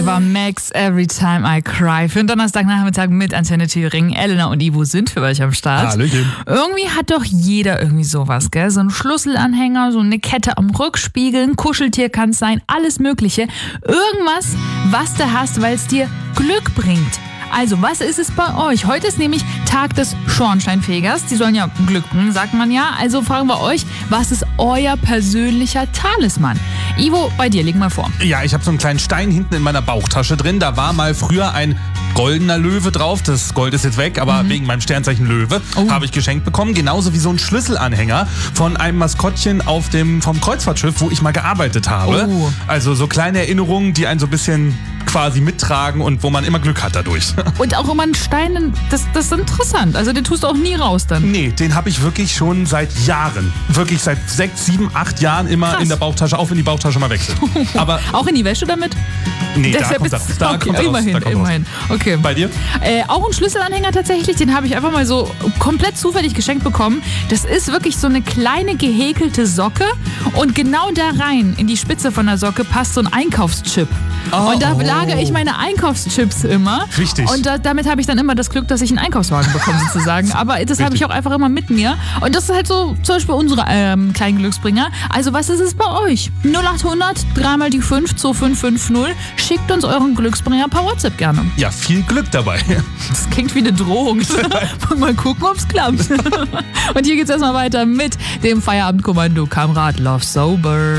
War Max Every Time I Cry für den Donnerstagnachmittag mit Antenne Thüringen. Elena und Ivo sind für euch am Start. Hallöchen. Irgendwie hat doch jeder irgendwie sowas, gell? So ein Schlüsselanhänger, so eine Kette am Rückspiegel, ein Kuscheltier kann es sein, alles Mögliche. Irgendwas, was du hast, weil es dir Glück bringt. Also, was ist es bei euch? Heute ist nämlich Tag des Schornsteinfegers. Die sollen ja Glück bringen, sagt man ja. Also fragen wir euch, was ist euer persönlicher Talisman? Ivo, bei dir, leg mal vor. Ja, ich habe so einen kleinen Stein hinten in meiner Bauchtasche drin. Da war mal früher ein goldener Löwe drauf. Das Gold ist jetzt weg, aber wegen meinem Sternzeichen Löwe habe ich geschenkt bekommen. Genauso wie so ein Schlüsselanhänger von einem Maskottchen vom Kreuzfahrtschiff, wo ich mal gearbeitet habe. Oh. Also so kleine Erinnerungen, die einen so ein bisschen quasi mittragen und wo man immer Glück hat dadurch. Und auch immer einen Stein, das ist interessant. Also den tust du auch nie raus dann. Nee, den habe ich wirklich schon seit Jahren. Wirklich seit 6, 7, 8 Jahren immer in der Bauchtasche, auch wenn die Bauchtasche mal wechselt. Aber auch in die Wäsche damit? nee, Deshalb da kommt er raus. Immerhin. Okay. Bei dir? Auch ein Schlüsselanhänger tatsächlich, den habe ich einfach mal so komplett zufällig geschenkt bekommen. Das ist wirklich so eine kleine gehäkelte Socke und genau da rein, in die Spitze von der Socke, passt so ein Einkaufschip. Und da lagere ich meine Einkaufschips immer. Wichtig. Und damit habe ich dann immer das Glück, dass ich einen Einkaufswagen bekomme sozusagen. Aber das habe ich auch einfach immer mit mir. Und das ist halt so zum Beispiel unsere kleinen Glücksbringer. Also was ist es bei euch? 0800 3 mal die 5 2550. Schickt uns euren Glücksbringer per WhatsApp gerne. Ja, viel Glück dabei. Das klingt wie eine Drohung. Mal gucken, ob es klappt. Und hier geht's erstmal weiter mit dem Feierabendkommando Kamrad Love Sober.